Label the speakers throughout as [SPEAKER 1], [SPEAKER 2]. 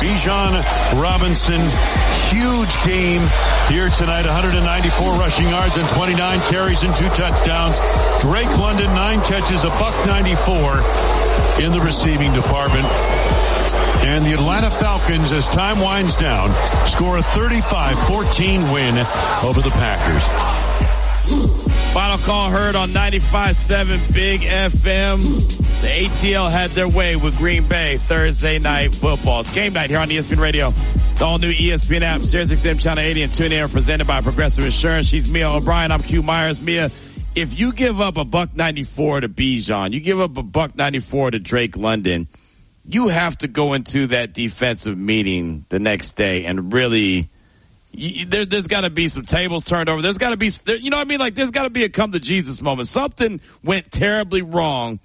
[SPEAKER 1] Bijan Robinson, huge game here tonight. 194 rushing yards and 29 carries and 2 touchdowns. Drake London, 9 catches, $194 in the receiving department. And the Atlanta Falcons, as time winds down, score a 35-14 win over the Packers.
[SPEAKER 2] Final call heard on 95.7 Big FM. The ATL had their way with Green Bay Thursday night football. It's game night here on ESPN Radio. The all new ESPN app, SiriusXM Channel 80 and TuneIn are presented by Progressive Insurance. She's Mia O'Brien. I'm Q Myers. Mia, if you give up $194 to Bijan, you give up $194 to Drake London, you have to go into that defensive meeting the next day and really, there's got to be some tables turned over. There's got to be, you know what I mean? Like, there's got to be a come to Jesus moment. Something went terribly wrong.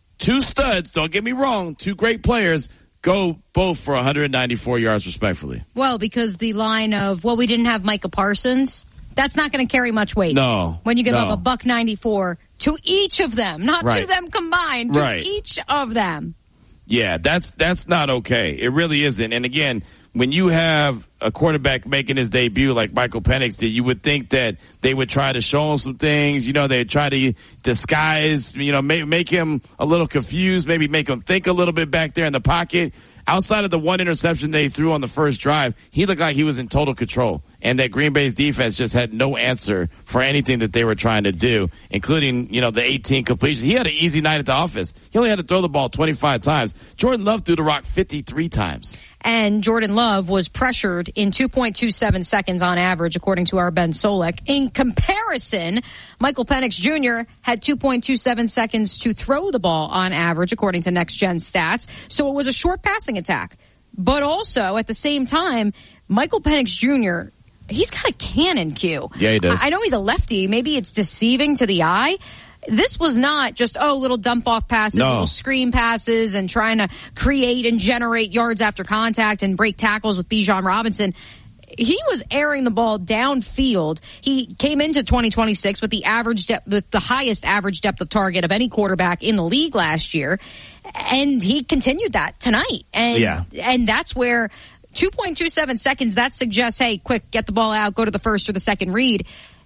[SPEAKER 2] 2 studs, don't get me wrong, 2 great players, go both for 194 yards respectfully.
[SPEAKER 3] Well, because the line of, we didn't have Micah Parsons, that's not going to carry much weight.
[SPEAKER 2] No.
[SPEAKER 3] When you give up $194 to each of them, not to them combined, to each of them.
[SPEAKER 2] Yeah, that's not okay. It really isn't. And again, when you have a quarterback making his debut like Michael Penix did, you would think that they would try to show him some things. You know, they'd try to disguise, you know, make him a little confused, maybe make him think a little bit back there in the pocket. Outside of the 1 interception they threw on the first drive, he looked like he was in total control. And that Green Bay's defense just had no answer for anything that they were trying to do, including, you know, the 18 completions. He had an easy night at the office. He only had to throw the ball 25 times. Jordan Love threw the rock 53 times.
[SPEAKER 3] And Jordan Love was pressured in 2.27 seconds on average, according to our Ben Solek. In comparison, Michael Penix Jr. had 2.27 seconds to throw the ball on average, according to Next Gen Stats. So it was a short passing attack. But also, at the same time, Michael Penix Jr., he's got a cannon, Q.
[SPEAKER 2] Yeah, he does.
[SPEAKER 3] I know he's a lefty. Maybe it's deceiving to the eye. This was not just, little dump-off passes, little screen passes, and trying to create and generate yards after contact and break tackles with Bijan Robinson. He was airing the ball downfield. He came into 2026 with the highest average depth of target of any quarterback in the league last year, and he continued that tonight. And that's where 2.27 seconds, that suggests, hey, quick, get the ball out, go to the first or the second read.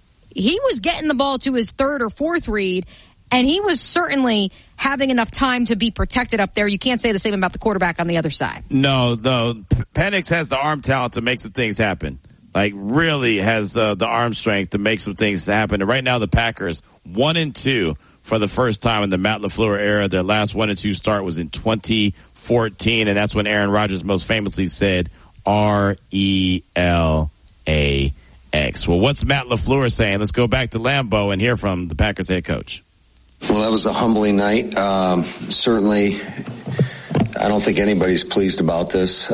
[SPEAKER 3] He was getting the ball to his 3rd or 4th read, and he was certainly having enough time to be protected up there. You can't say the same about the quarterback on the other side.
[SPEAKER 2] No. Penix has the arm talent to make some things happen. Like, really has the arm strength to make some things happen. And right now, the Packers 1-2 for the first time in the Matt LaFleur era. Their last 1-2 start was in 2014, and that's when Aaron Rodgers most famously said, RELAX. Well, what's Matt LaFleur saying? Let's go back to Lambeau and hear from the Packers head coach.
[SPEAKER 4] Well, that was a humbling night. Certainly, I don't think anybody's pleased about this.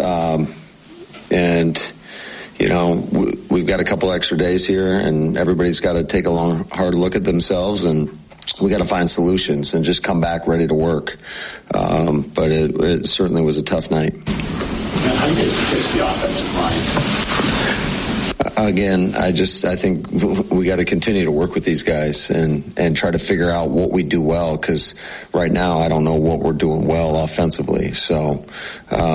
[SPEAKER 4] And, you know, we've got a couple extra days here, and everybody's got to take a long, hard look at themselves, and we got to find solutions and just come back ready to work. But it certainly was a tough night.
[SPEAKER 5] And how do you fix the offensive line?
[SPEAKER 4] Again, I think we got to continue to work with these guys and try to figure out what we do well, because right now I don't know what we're doing well offensively. So,